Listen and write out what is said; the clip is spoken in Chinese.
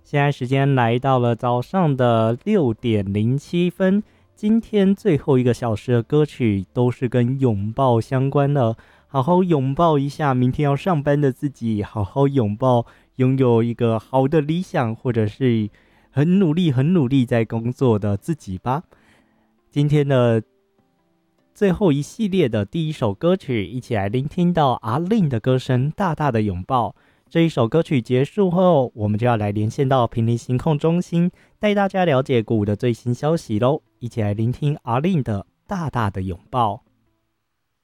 现在时间来到了早上的6:07，今天最后一个小时的歌曲都是跟拥抱相关的，好好拥抱一下明天要上班的自己，好好拥抱拥有一个好的理想，或者是很努力很努力在工作的自己吧。今天的最后一系列的第一首歌曲，一起来聆听到阿令的歌声《大大的拥抱》。这一首歌曲结束后，我们就要来连线到平林行控中心，带大家了解鼓舞的最新消息喽！一起来聆听阿令的《大大的拥抱》。